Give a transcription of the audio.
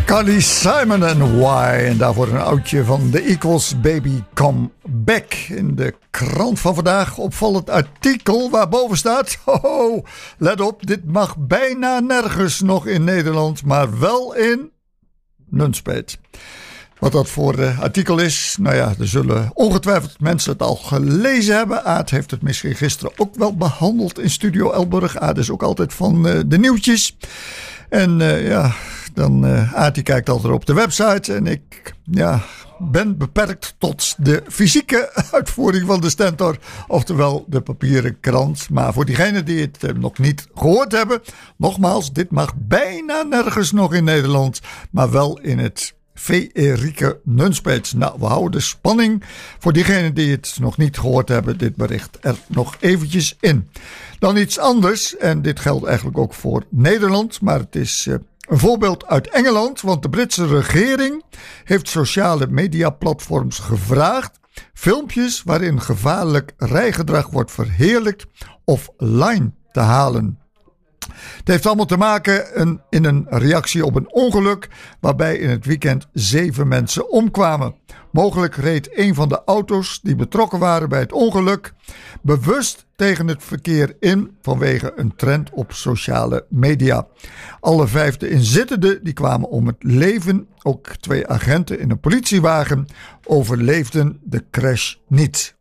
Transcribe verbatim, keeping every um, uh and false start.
Carly Simon en Why. En daarvoor een oudje van The Equals, Baby Come Back. In de krant van vandaag opvallend artikel waarboven staat... Ho, let op, dit mag bijna nergens nog in Nederland, maar wel in Nunspeet. Wat dat voor uh, artikel is, nou ja, er zullen ongetwijfeld mensen het al gelezen hebben. Aad heeft het misschien gisteren ook wel behandeld in Studio Elburg. Aad is ook altijd van uh, de nieuwtjes. En uh, ja, dan uh, Aad die kijkt altijd op de website. En ik ja, ben beperkt tot de fysieke uitvoering van de Stentor. Oftewel de papieren krant. Maar voor diegenen die het uh, nog niet gehoord hebben. Nogmaals, dit mag bijna nergens nog in Nederland. Maar wel in het V. Erike Nunspeet. Nou, we houden de spanning voor diegenen die het nog niet gehoord hebben. Dit bericht er nog eventjes in. Dan iets anders. En dit geldt eigenlijk ook voor Nederland. Maar het is uh, een voorbeeld uit Engeland. Want de Britse regering heeft sociale mediaplatforms gevraagd filmpjes waarin gevaarlijk rijgedrag wordt verheerlijkt offline te halen. Het heeft allemaal te maken een, in een reactie op een ongeluk waarbij in het weekend zeven mensen omkwamen. Mogelijk reed een van de auto's die betrokken waren bij het ongeluk bewust tegen het verkeer in vanwege een trend op sociale media. Alle vijf de inzittenden die kwamen om het leven. Ook twee agenten in een politiewagen overleefden de crash niet.